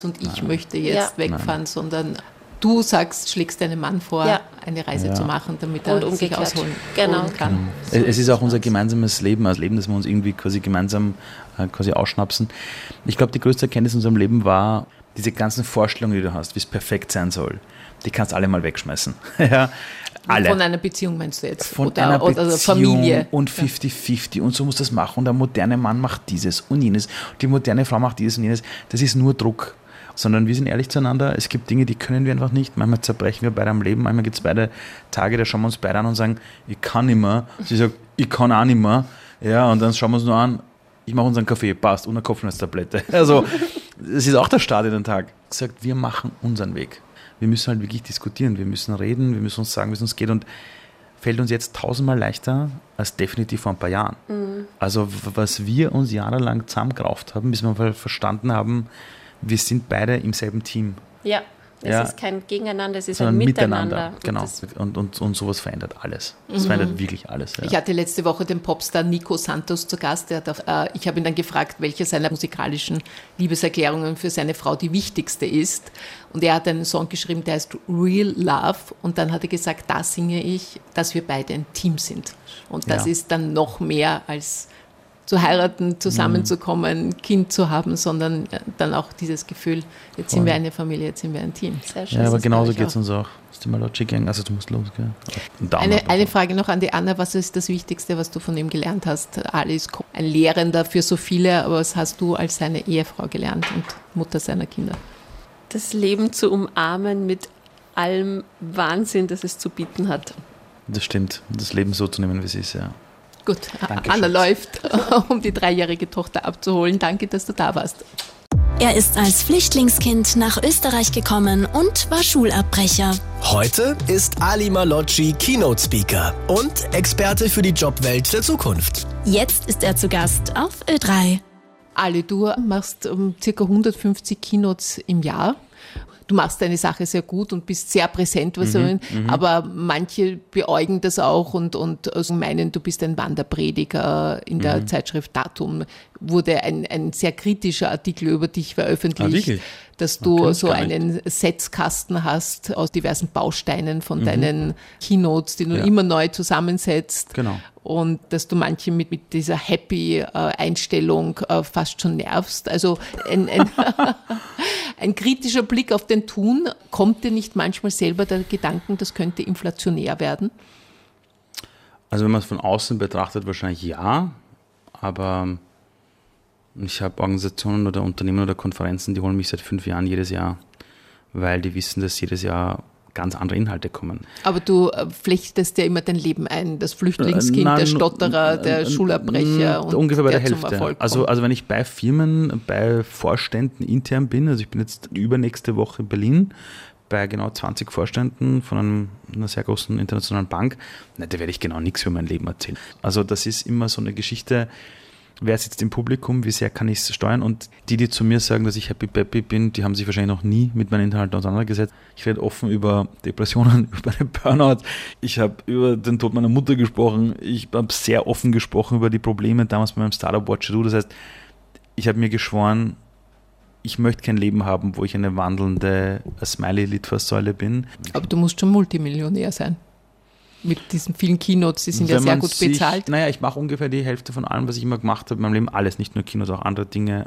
und ich möchte jetzt wegfahren, sondern du schlägst deinem Mann vor, eine Reise zu machen, damit er sich ausholen kann. Es ist auch unser gemeinsames Leben, das wir uns irgendwie quasi gemeinsam ausschnapsen. Ich glaube, die größte Erkenntnis in unserem Leben war, diese ganzen Vorstellungen, die du hast, wie es perfekt sein soll, die kannst du alle mal wegschmeißen. Alle. Von einer Beziehung meinst du jetzt? Von einer Beziehung Familie. Und 50-50 und so muss das machen. Und der moderne Mann macht dieses und jenes. Die moderne Frau macht dieses und jenes. Das ist nur Druck. Sondern wir sind ehrlich zueinander. Es gibt Dinge, die können wir einfach nicht. Manchmal zerbrechen wir beide am Leben. Manchmal gibt es beide Tage, da schauen wir uns beide an und sagen, ich kann nicht mehr. Sie sagt, ich kann auch nicht mehr. Ja, und dann schauen wir uns nur an, ich mache unseren Kaffee, passt, und eine Kopfschmerztablette. Also, es ist auch der Start in den Tag. Gesagt, wir machen unseren Weg. Wir müssen halt wirklich diskutieren, wir müssen reden, wir müssen uns sagen, wie es uns geht, und fällt uns jetzt 1000-mal leichter als definitiv vor ein paar Jahren. Mhm. Also was wir uns jahrelang zusammengerauft haben, bis wir verstanden haben, wir sind beide im selben Team. Ja, es ist kein Gegeneinander, es ist ein Miteinander. Genau, und sowas verändert alles. Das verändert wirklich alles. Ja. Ich hatte letzte Woche den Popstar Nico Santos zu Gast. Ich habe ihn dann gefragt, welche seiner musikalischen Liebeserklärungen für seine Frau die wichtigste ist. Und er hat einen Song geschrieben, der heißt Real Love. Und dann hat er gesagt, da singe ich, dass wir beide ein Team sind. Und das ist dann noch mehr als zu heiraten, zusammenzukommen, Kind zu haben, sondern dann auch dieses Gefühl, jetzt sind wir eine Familie, jetzt sind wir ein Team. Sehr schön. Ja, aber genauso geht es uns auch. Ist die Malocci Gang, also du musst los, gell? Eine Frage noch an die Anna, was ist das Wichtigste, was du von ihm gelernt hast? Ali ist ein Lehrender für so viele, aber was hast du als seine Ehefrau gelernt und Mutter seiner Kinder? Das Leben zu umarmen mit allem Wahnsinn, das es zu bieten hat. Das stimmt, das Leben so zu nehmen, wie es ist, ja. Gut, Danke, Anna läuft, um die 3-jährige Tochter abzuholen. Danke, dass du da warst. Er ist als Flüchtlingskind nach Österreich gekommen und war Schulabbrecher. Heute ist Ali Malocci Keynote-Speaker und Experte für die Jobwelt der Zukunft. Jetzt ist er zu Gast auf Ö3. Ali, du machst ca. 150 Keynotes im Jahr. Du machst deine Sache sehr gut und bist sehr präsent, aber manche beäugen das auch und meinen, du bist ein Wanderprediger. In der Zeitschrift Datum wurde ein sehr kritischer Artikel über dich veröffentlicht, dass du so einen Setzkasten hast aus diversen Bausteinen von deinen Keynotes, die du immer neu zusammensetzt. Genau. Und dass du manche mit dieser Happy-Einstellung fast schon nervst. Also ein kritischer Blick auf den Tun. Kommt dir nicht manchmal selber der Gedanken, das könnte inflationär werden? Also wenn man es von außen betrachtet, wahrscheinlich ja. Aber ich habe Organisationen oder Unternehmen oder Konferenzen, die holen mich seit 5 Jahren jedes Jahr, weil die wissen, dass jedes Jahr ganz andere Inhalte kommen. Aber du flechtest ja immer dein Leben ein, das Flüchtlingskind, der Stotterer, der Schulabbrecher und ungefähr bei der Hälfte. Zum Erfolg kommt. Also wenn ich bei Firmen, bei Vorständen intern bin, also ich bin jetzt übernächste Woche in Berlin, bei genau 20 Vorständen von einer sehr großen internationalen Bank, da werde ich genau nichts über mein Leben erzählen. Also das ist immer so eine Geschichte, wer sitzt im Publikum, wie sehr kann ich es steuern, und die zu mir sagen, dass ich happy peppy bin, die haben sich wahrscheinlich noch nie mit meinen Inhalten auseinandergesetzt. Ich rede offen über Depressionen, über einen Burnout. Ich habe über den Tod meiner Mutter gesprochen. Ich habe sehr offen gesprochen über die Probleme damals bei meinem Startup What You Do. Das heißt, ich habe mir geschworen, ich möchte kein Leben haben, wo ich eine wandelnde Smiley-Litfaßsäule bin. Aber du musst schon Multimillionär sein. Mit diesen vielen Keynotes, die sind ja sehr gut bezahlt. Naja, ich mache ungefähr die Hälfte von allem, was ich immer gemacht habe in meinem Leben. Alles, nicht nur Keynotes, auch andere Dinge.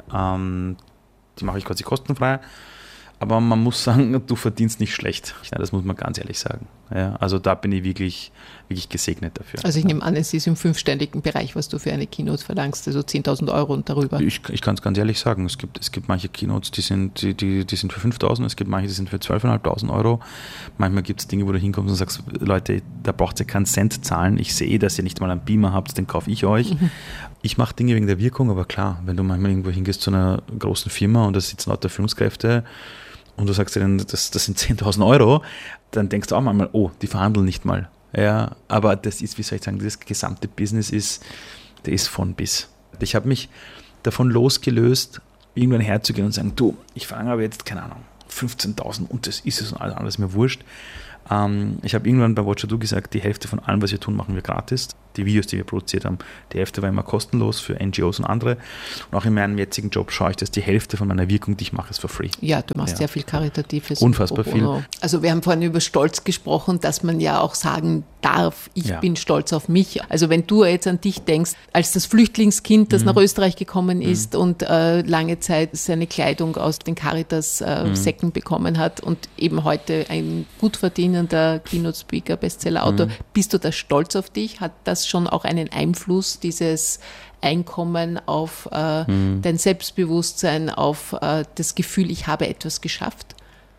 Die mache ich quasi kostenfrei. Aber man muss sagen, du verdienst nicht schlecht. Ja, das muss man ganz ehrlich sagen. Ja, also da bin ich wirklich gesegnet dafür. Also ich nehme an, es ist im 5-stelligen Bereich, was du für eine Keynote verlangst, also 10.000 Euro und darüber. Ich kann es ganz ehrlich sagen, es gibt manche Keynotes, die sind für 5.000, es gibt manche, die sind für 12.500 Euro. Manchmal gibt es Dinge, wo du hinkommst und sagst, Leute, da braucht ihr keinen Cent zahlen. Ich sehe, dass ihr nicht mal einen Beamer habt, den kaufe ich euch. Ich mache Dinge wegen der Wirkung, aber klar, wenn du manchmal irgendwo hingehst zu einer großen Firma und da sitzen lauter Führungskräfte, und du sagst dir, das sind 10.000 Euro, dann denkst du auch manchmal, oh, die verhandeln nicht mal. Ja, aber das ist, wie soll ich sagen, das gesamte Business der ist von bis. Ich habe mich davon losgelöst, irgendwann herzugehen und sagen, du, ich verlange aber jetzt, keine Ahnung, 15.000 und das ist es und alles mir wurscht. Ich habe irgendwann bei What You Do gesagt, die Hälfte von allem, was wir tun, machen wir gratis. Die Videos, die wir produziert haben, die Hälfte war immer kostenlos für NGOs und andere. Und auch in meinem jetzigen Job schaue ich, dass die Hälfte von meiner Wirkung, die ich mache, ist for free. Ja, du machst sehr viel Karitatives. Unfassbar viel. Also wir haben vorhin über Stolz gesprochen, dass man ja auch sagen darf, ich bin stolz auf mich. Also wenn du jetzt an dich denkst, als das Flüchtlingskind, das nach Österreich gekommen ist und lange Zeit seine Kleidung aus den Caritas-Säcken bekommen hat und eben heute ein gut verdienender Keynote-Speaker, Bestseller-Autor, bist du da stolz auf dich? Hat das schon auch einen Einfluss, dieses Einkommen auf dein Selbstbewusstsein, auf das Gefühl, ich habe etwas geschafft?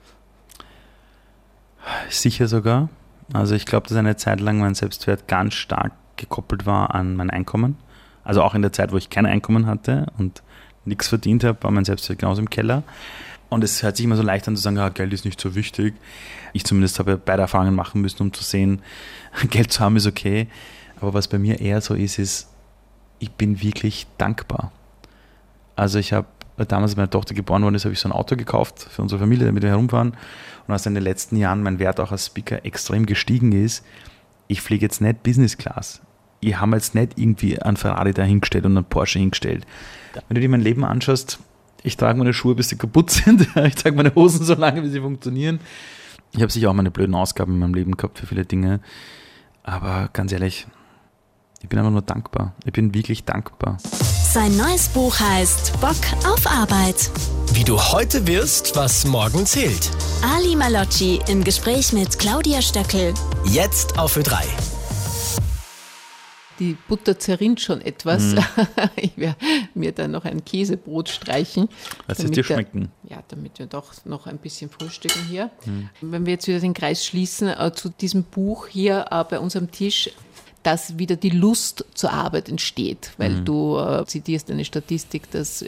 Sicher sogar. Also ich glaube, dass eine Zeit lang mein Selbstwert ganz stark gekoppelt war an mein Einkommen. Also auch in der Zeit, wo ich kein Einkommen hatte und nichts verdient habe, war mein Selbstwert genauso im Keller. Und es hört sich immer so leicht an zu sagen, Geld ist nicht so wichtig. Ich zumindest habe beide Erfahrungen machen müssen, um zu sehen, Geld zu haben ist okay. Aber was bei mir eher so ist, ich bin wirklich dankbar. Also ich habe damals, als meine Tochter geboren worden ist, habe ich so ein Auto gekauft für unsere Familie, damit wir herumfahren. Und als in den letzten Jahren mein Wert auch als Speaker extrem gestiegen ist, ich fliege jetzt nicht Business Class. Ich habe jetzt nicht irgendwie einen Ferrari dahingestellt und einen Porsche hingestellt. Wenn du dir mein Leben anschaust, ich trage meine Schuhe, bis sie kaputt sind. Ich trage meine Hosen so lange, bis sie funktionieren. Ich habe sicher auch meine blöden Ausgaben in meinem Leben gehabt für viele Dinge. Aber ganz ehrlich, ich bin einfach nur dankbar. Ich bin wirklich dankbar. Sein neues Buch heißt Bock auf Arbeit. Wie du heute wirst, was morgen zählt. Ali Malocci im Gespräch mit Claudia Stöckel. Jetzt auf Ö3. Die Butter zerrinnt schon etwas. Ich werde mir dann noch ein Käsebrot streichen. Lass es dir schmecken. Damit wir doch noch ein bisschen frühstücken hier. Wenn wir jetzt wieder den Kreis schließen zu diesem Buch hier bei uns am Tisch, dass wieder die Lust zur Arbeit entsteht, weil du zitierst eine Statistik, dass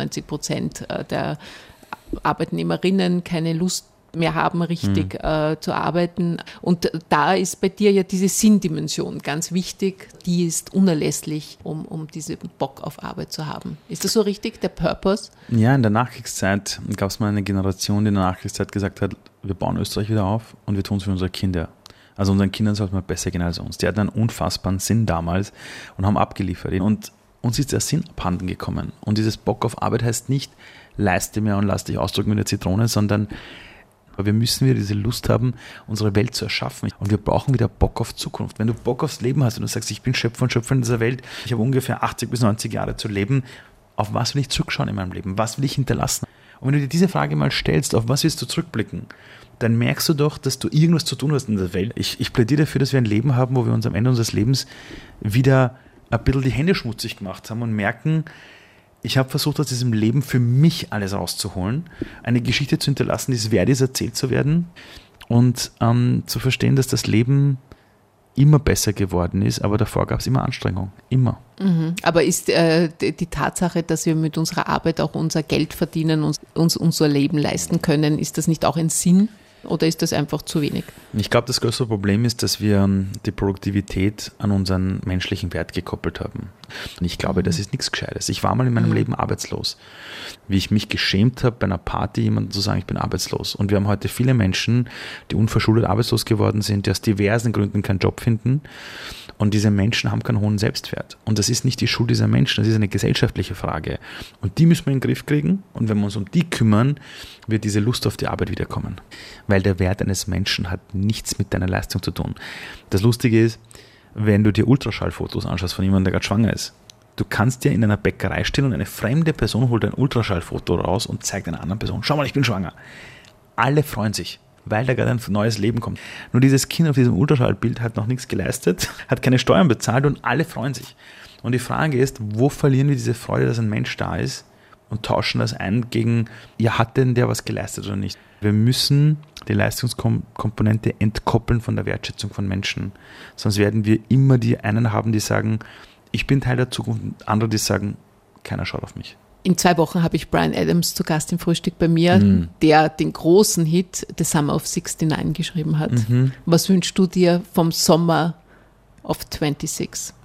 91% der Arbeitnehmerinnen keine Lust mehr haben, richtig zu arbeiten. Und da ist bei dir ja diese Sinndimension ganz wichtig. Die ist unerlässlich, um diesen Bock auf Arbeit zu haben. Ist das so richtig, der Purpose? Ja, in der Nachkriegszeit gab es mal eine Generation, die in der Nachkriegszeit gesagt hat, wir bauen Österreich wieder auf und wir tun es für unsere Kinder. Also unseren Kindern sollte man besser gehen als uns. Die hatten einen unfassbaren Sinn damals und haben abgeliefert. Und uns ist der Sinn abhanden gekommen. Und dieses Bock auf Arbeit heißt nicht, leiste mir und lass dich ausdrücken mit der Zitrone, sondern wir müssen wieder diese Lust haben, unsere Welt zu erschaffen. Und wir brauchen wieder Bock auf Zukunft. Wenn du Bock aufs Leben hast und du sagst, ich bin Schöpfer und Schöpfer in dieser Welt, ich habe ungefähr 80 bis 90 Jahre zu leben, auf was will ich zurückschauen in meinem Leben? Was will ich hinterlassen? Und wenn du dir diese Frage mal stellst, auf was willst du zurückblicken, dann merkst du doch, dass du irgendwas zu tun hast in der Welt. Ich plädiere dafür, dass wir ein Leben haben, wo wir uns am Ende unseres Lebens wieder ein bisschen die Hände schmutzig gemacht haben und merken, ich habe versucht, aus diesem Leben für mich alles rauszuholen, eine Geschichte zu hinterlassen, die es wert ist, erzählt zu werden und zu verstehen, dass das Leben immer besser geworden ist, aber davor gab es immer Anstrengung, immer. Aber ist die Tatsache, dass wir mit unserer Arbeit auch unser Geld verdienen und uns unser Leben leisten können, ist das nicht auch ein Sinn? Oder ist das einfach zu wenig? Ich glaube, das größte Problem ist, dass wir die Produktivität an unseren menschlichen Wert gekoppelt haben. Und ich glaube, das ist nichts Gescheites. Ich war mal in meinem Leben arbeitslos. Wie ich mich geschämt habe, bei einer Party jemandem zu sagen, ich bin arbeitslos. Und wir haben heute viele Menschen, die unverschuldet arbeitslos geworden sind, die aus diversen Gründen keinen Job finden. Und diese Menschen haben keinen hohen Selbstwert. Und das ist nicht die Schuld dieser Menschen, das ist eine gesellschaftliche Frage. Und die müssen wir in den Griff kriegen. Und wenn wir uns um die kümmern, wird diese Lust auf die Arbeit wiederkommen. Weil der Wert eines Menschen hat nichts mit deiner Leistung zu tun. Das Lustige ist, wenn du dir Ultraschallfotos anschaust von jemandem, der gerade schwanger ist, du kannst dir in einer Bäckerei stehen und eine fremde Person holt ein Ultraschallfoto raus und zeigt einer anderen Person, schau mal, ich bin schwanger. Alle freuen sich, weil da gerade ein neues Leben kommt. Nur dieses Kind auf diesem Ultraschallbild hat noch nichts geleistet, hat keine Steuern bezahlt und alle freuen sich. Und die Frage ist, wo verlieren wir diese Freude, dass ein Mensch da ist und tauschen das ein gegen, ja, hat denn der was geleistet oder nicht? Wir müssen die Leistungskomponente entkoppeln von der Wertschätzung von Menschen. Sonst werden wir immer die einen haben, die sagen, ich bin Teil der Zukunft, und andere, die sagen, keiner schaut auf mich. In 2 Wochen habe ich Bryan Adams zu Gast im Frühstück bei mir, der den großen Hit The Summer of 69 geschrieben hat. Was wünschst du dir vom Summer of 26?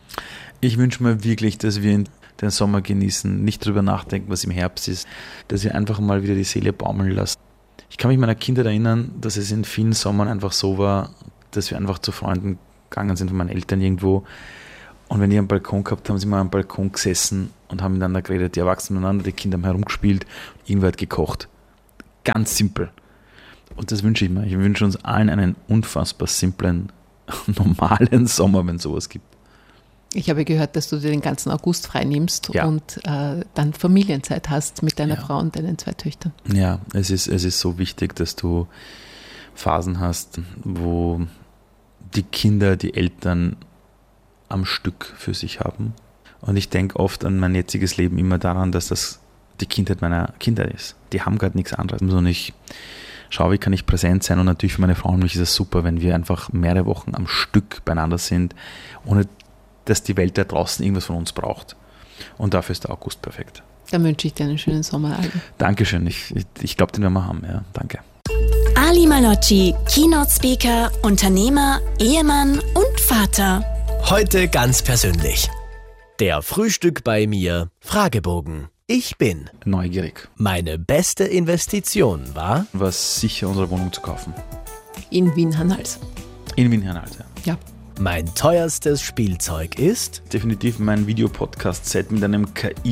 Ich wünsche mir wirklich, dass wir den Sommer genießen, nicht drüber nachdenken, was im Herbst ist, dass wir einfach mal wieder die Seele baumeln lassen. Ich kann mich meiner Kindheit erinnern, dass es in vielen Sommern einfach so war, dass wir einfach zu Freunden gegangen sind von meinen Eltern irgendwo. Und wenn die einen Balkon gehabt haben, sind wir am Balkon gesessen und haben miteinander geredet, die Erwachsenen miteinander, die Kinder haben herumgespielt, irgendwer hat gekocht. Ganz simpel. Und das wünsche ich mir. Ich wünsche uns allen einen unfassbar simplen, normalen Sommer, wenn es sowas gibt. Ich habe gehört, dass du dir den ganzen August frei nimmst und dann Familienzeit hast mit deiner Frau und deinen 2 Töchtern. Ja, es ist so wichtig, dass du Phasen hast, wo die Kinder, die Eltern am Stück für sich haben. Und ich denke oft an mein jetziges Leben immer daran, dass das die Kindheit meiner Kinder ist. Die haben gerade nichts anderes. Und ich schaue, wie kann ich präsent sein. Und natürlich für meine Frau und mich ist es super, wenn wir einfach mehrere Wochen am Stück beieinander sind, ohne dass die Welt da draußen irgendwas von uns braucht. Und dafür ist der August perfekt. Dann wünsche ich dir einen schönen Sommer, Ali. Dankeschön. Ich glaube, den werden wir haben. Ja, danke. Ali Malocci, Keynote-Speaker, Unternehmer, Ehemann und Vater. Heute ganz persönlich. Der Frühstück bei mir Fragebogen. Ich bin Neugierig. Meine beste Investition war sicher, unsere Wohnung zu kaufen. In Wien-Hernals. In Wien-Hernals, Ja. mein teuerstes Spielzeug ist Definitiv mein Videopodcast-Set mit einem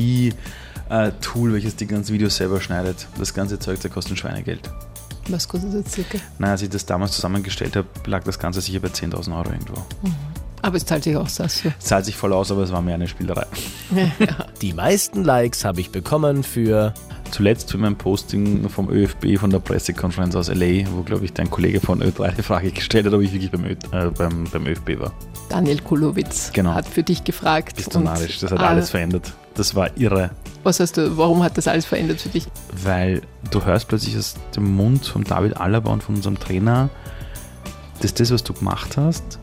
KI-Tool, welches die ganzen Videos selber schneidet. Das ganze Zeug, das kostet ein Schweinegeld. Was kostet das circa? Nein, als ich das damals zusammengestellt habe, lag das Ganze sicher bei 10.000 € irgendwo. Aber es zahlt sich auch, sagst du. Es zahlt sich voll aus, aber es war mehr eine Spielerei. die meisten Likes habe ich bekommen für Zuletzt für mein Posting vom ÖFB, von der Pressekonferenz aus LA, wo, glaube ich, dein Kollege von Ö3 die Frage gestellt hat, ob ich wirklich beim ÖFB war. Daniel Kulowitz hat für dich gefragt. Bist du narrisch, das hat alles verändert. Das war irre. Warum hat das alles verändert für dich? Weil du hörst plötzlich aus dem Mund von David Alaba und von unserem Trainer, dass das, was du gemacht hast,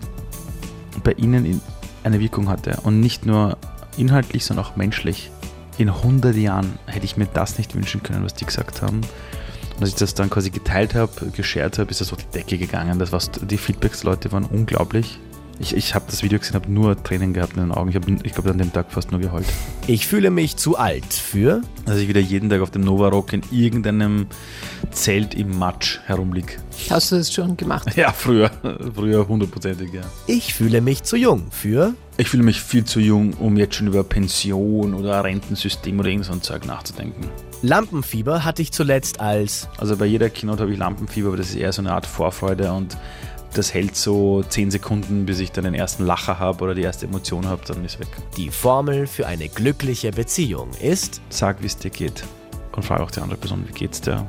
bei ihnen eine Wirkung hatte. Und nicht nur inhaltlich, sondern auch menschlich. In 100 Jahren hätte ich mir das nicht wünschen können, was die gesagt haben. Und als ich das dann quasi geteilt habe, geshared habe, ist das auf die Decke gegangen. Die Feedbacks der Leute waren unglaublich. Ich habe das Video gesehen, habe nur Tränen gehabt in den Augen. Ich glaube, an dem Tag fast nur geheult. Ich fühle mich zu alt für... Dass ich wieder jeden Tag auf dem Nova Rock in irgendeinem Zelt im Matsch herumliege. Hast du das schon gemacht? Ja, früher 100%, ja. Ich fühle mich zu jung für... Ich fühle mich viel zu jung, um jetzt schon über Pension oder Rentensystem oder irgend so ein Zeug nachzudenken. Lampenfieber hatte ich zuletzt als... Also bei jeder Keynote habe ich Lampenfieber, aber das ist eher so eine Art Vorfreude und das hält so 10 Sekunden, bis ich dann den ersten Lacher habe oder die erste Emotion habe, dann ist weg. Die Formel für eine glückliche Beziehung ist... Sag, wie es dir geht und frage auch die andere Person, wie geht's dir?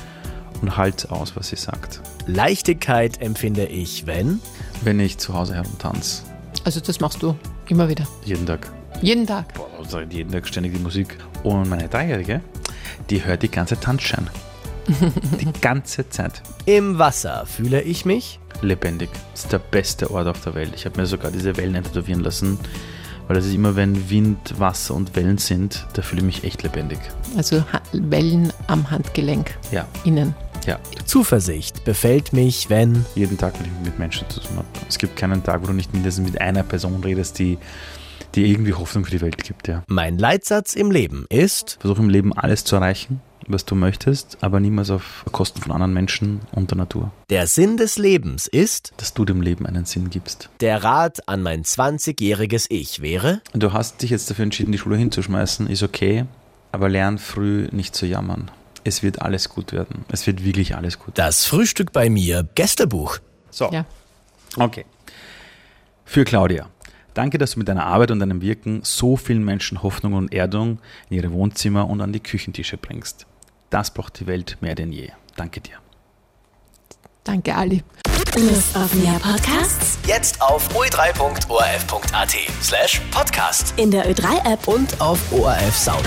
Und halt aus, was sie sagt. Leichtigkeit empfinde ich, wenn ich zu Hause herumtanze. Also das machst du immer wieder? Jeden Tag. Jeden Tag? Boah, also jeden Tag ständig die Musik. Und meine 3-Jährige, die hört die ganze Tanzschein. Die ganze Zeit. Im Wasser fühle ich mich lebendig. Das ist der beste Ort auf der Welt. Ich habe mir sogar diese Wellen tätowieren lassen, weil das ist immer, wenn Wind, Wasser und Wellen sind, da fühle ich mich echt lebendig. Also Wellen am Handgelenk. Ja. Innen. Ja. Zuversicht befällt mich, wenn... Jeden Tag, wenn ich mit Menschen zu tun habe. Es gibt keinen Tag, wo du nicht mindestens mit einer Person redest, die irgendwie Hoffnung für die Welt gibt. Ja. Mein Leitsatz im Leben ist... Versuch im Leben alles zu erreichen, was du möchtest, aber niemals auf Kosten von anderen Menschen und der Natur. Der Sinn des Lebens ist... Dass du dem Leben einen Sinn gibst. Der Rat an mein 20-jähriges Ich wäre... Du hast dich jetzt dafür entschieden, die Schule hinzuschmeißen, ist okay, aber lern früh nicht zu jammern. Es wird alles gut werden. Es wird wirklich alles gut. Das Frühstück bei mir, Gästebuch. So, ja. Okay. Für Claudia. Danke, dass du mit deiner Arbeit und deinem Wirken so vielen Menschen Hoffnung und Erdung in ihre Wohnzimmer und an die Küchentische bringst. Das braucht die Welt mehr denn je. Danke dir. Danke, Ali. Lust auf mehr Podcasts? Jetzt auf o3.orf.at/podcast. In der Ö3-App und auf ORF Sound.